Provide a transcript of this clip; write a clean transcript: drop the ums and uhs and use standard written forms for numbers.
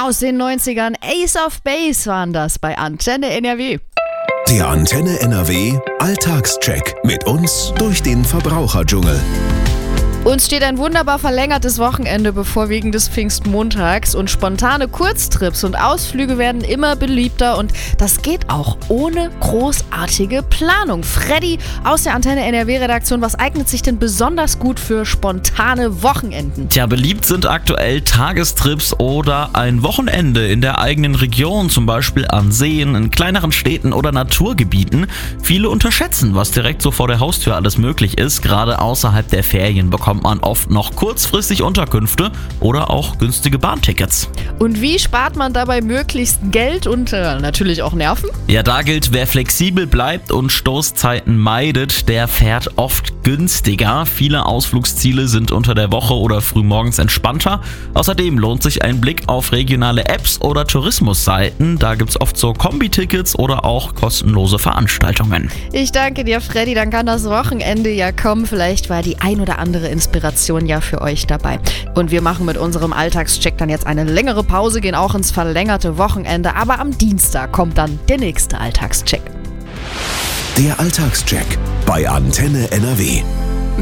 aus den 90ern. Ace of Base waren das bei Antenne NRW. Der Antenne NRW Alltagscheck mit uns durch den Verbraucherdschungel. Uns steht ein wunderbar verlängertes Wochenende bevor wegen des Pfingstmontags und spontane Kurztrips und Ausflüge werden immer beliebter und das geht auch ohne großartige Planung. Freddy aus der Antenne NRW-Redaktion, was eignet sich denn besonders gut für spontane Wochenenden? Tja, beliebt sind aktuell Tagestrips oder ein Wochenende in der eigenen Region, zum Beispiel an Seen, in kleineren Städten oder Naturgebieten. Viele unterschätzen, was direkt so vor der Haustür alles möglich ist. Gerade außerhalb der Ferien bekommt man oft noch kurzfristig Unterkünfte oder auch günstige Bahntickets. Und wie spart man dabei möglichst Geld und natürlich auch Nerven? Ja, da gilt, wer flexibel bleibt und Stoßzeiten meidet, der fährt oft günstiger. Viele Ausflugsziele sind unter der Woche oder frühmorgens entspannter. Außerdem lohnt sich ein Blick auf regionale Apps oder Tourismusseiten. Da gibt's oft so Kombi-Tickets oder auch kostenlose Veranstaltungen. Ich danke dir, Freddy. Dann kann das Wochenende ja kommen. Vielleicht war die ein oder andere Inspiration ja für euch dabei. Und wir machen mit unserem Alltagscheck dann jetzt eine längere Pause, gehen auch ins verlängerte Wochenende. Aber am Dienstag kommt dann der nächste Alltagscheck. Der Alltagscheck bei Antenne NRW.